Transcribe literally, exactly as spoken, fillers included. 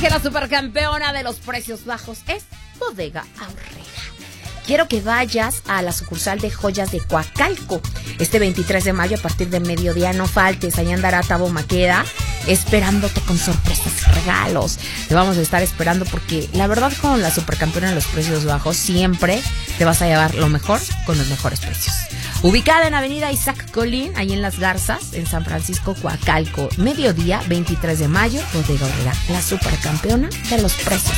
que la supercampeona de los precios bajos es Bodega Aurrera. Quiero que vayas a la sucursal de Joyas de Coacalco este veintitrés de mayo a partir del mediodía. No faltes, ahí andará Tabo Maqueda esperándote con sorpresas y regalos. Te vamos a estar esperando porque la verdad con la supercampeona de los precios bajos siempre te vas a llevar lo mejor con los mejores precios. Ubicada en Avenida Isaac Colín, ahí en Las Garzas, en San Francisco, Coacalco. Mediodía, veintitrés de mayo, Bodega Aurrera, la supercampeona de los precios